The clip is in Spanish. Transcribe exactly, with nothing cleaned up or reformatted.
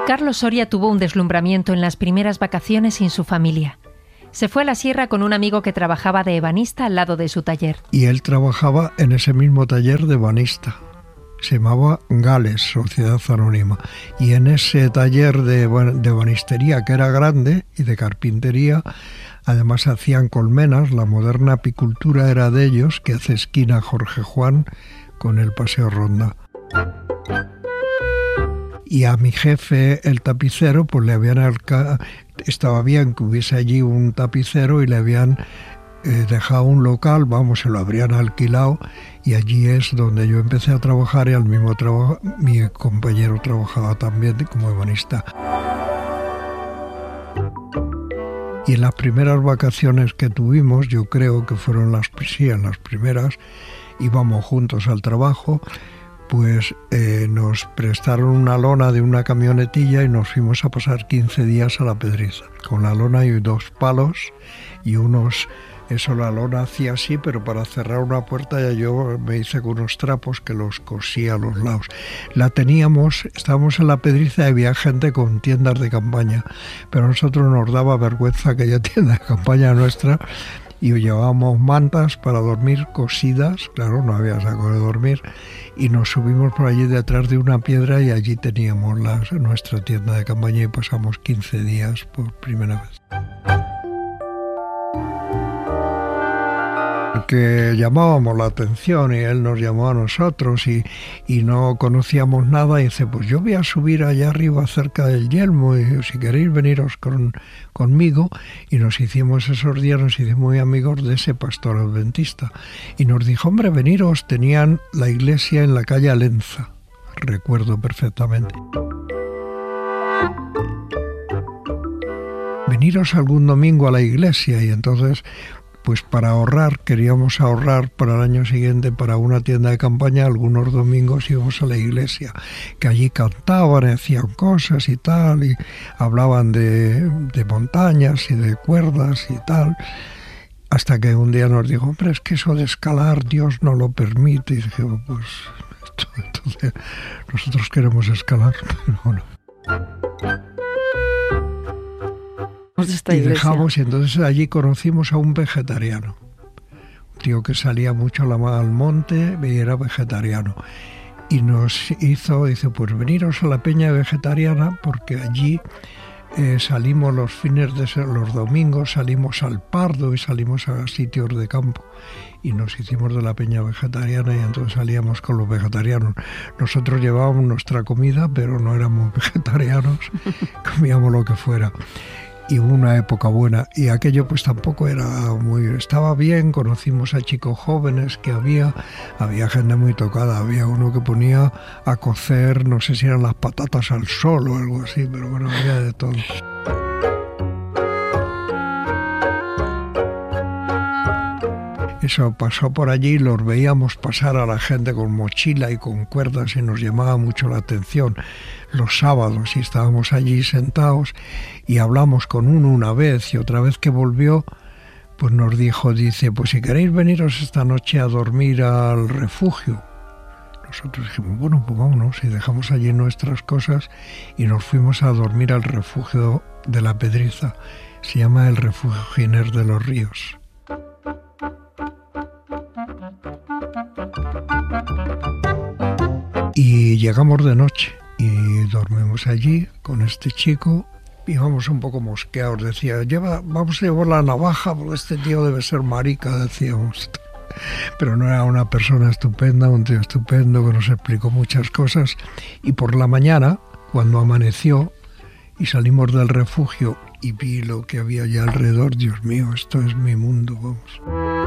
Carlos Soria tuvo un deslumbramiento en las primeras vacaciones sin su familia. Se fue a la sierra con un amigo que trabajaba de ebanista al lado de su taller. Y él trabajaba en ese mismo taller de ebanista. Se llamaba Gales, Sociedad Anónima. Y en ese taller de, de ebanistería, que era grande, y de carpintería, además hacían colmenas. La moderna apicultura era de ellos, que hace esquina Jorge Juan con el Paseo Ronda. Y a mi jefe, el tapicero, pues le habían... Alca... Estaba bien que hubiese allí un tapicero y le habían eh, dejado un local, vamos, se lo habrían alquilado, y allí es donde yo empecé a trabajar, y al mismo trabajo mi compañero trabajaba también como ebanista. Y en las primeras vacaciones que tuvimos, yo creo que fueron las, sí, en las primeras, íbamos juntos al trabajo, pues eh, nos prestaron una lona de una camionetilla y nos fuimos a pasar quince días a la Pedriza. Con la lona y dos palos y unos... Eso la lona hacía así, pero para cerrar una puerta ya yo me hice con unos trapos que los cosía a los lados. La teníamos, estábamos en la Pedriza y había gente con tiendas de campaña, pero a nosotros nos daba vergüenza aquella tienda de campaña nuestra, y llevábamos mantas para dormir cosidas, claro, no había saco de dormir, y nos subimos por allí detrás de una piedra y allí teníamos la, nuestra tienda de campaña, y pasamos quince días por primera vez. Que llamábamos la atención y él nos llamó a nosotros y, y no conocíamos nada, y dice, pues yo voy a subir allá arriba cerca del Yelmo y si queréis veniros con, conmigo, y nos hicimos esos días, nos hicimos muy amigos de ese pastor adventista y nos dijo, hombre, veniros, tenían la iglesia en la calle Alenza, recuerdo perfectamente. Veniros algún domingo a la iglesia, y entonces... Pues para ahorrar, queríamos ahorrar para el año siguiente para una tienda de campaña. Algunos domingos íbamos a la iglesia, que allí cantaban, hacían cosas y tal, y hablaban de, de montañas y de cuerdas y tal, hasta que un día nos dijo, hombre, es que eso de escalar Dios no lo permite, y dijimos, pues esto, entonces nosotros queremos escalar, pero bueno. Y dejamos, y entonces allí conocimos a un vegetariano, un tío que salía mucho al monte y era vegetariano, y nos hizo, dice, pues veniros a la peña vegetariana, porque allí eh, salimos los fines de los domingos, salimos al Pardo y salimos a sitios de campo, y nos hicimos de la peña vegetariana, y entonces salíamos con los vegetarianos. Nosotros llevábamos nuestra comida, pero no éramos vegetarianos, comíamos lo que fuera. Y hubo una época buena, y aquello pues tampoco era muy... Estaba bien, conocimos a chicos jóvenes que había, había gente muy tocada, había uno que ponía a cocer, no sé si eran las patatas al sol o algo así, pero bueno, había de todo. Eso pasó por allí, los veíamos pasar a la gente con mochila y con cuerdas, y nos llamaba mucho la atención los sábados, y estábamos allí sentados y hablamos con uno una vez, y otra vez que volvió pues nos dijo, dice, pues si queréis veniros esta noche a dormir al refugio. Nosotros dijimos, bueno, pues vámonos, y dejamos allí nuestras cosas y nos fuimos a dormir al refugio de la Pedriza. Se llama el Refugio Giner de los Ríos. Y llegamos de noche y dormimos allí con este chico, y íbamos un poco mosqueados. Decía, lleva, vamos a llevar la navaja porque este tío debe ser marica, decíamos. Pero no, era una persona estupenda, un tío estupendo que nos explicó muchas cosas. Y por la mañana, cuando amaneció y salimos del refugio y vi lo que había allá alrededor, Dios mío, esto es mi mundo, vamos.